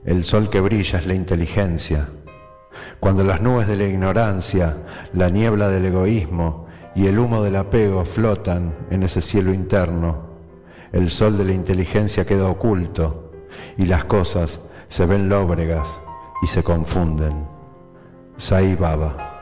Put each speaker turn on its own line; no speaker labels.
El sol que brilla es la inteligencia. Cuando las nubes de la ignorancia, la niebla del egoísmo y el humo del apego flotan en ese cielo interno, el sol de la inteligencia queda oculto y las cosas se ven lóbregas y se confunden. Sai Baba.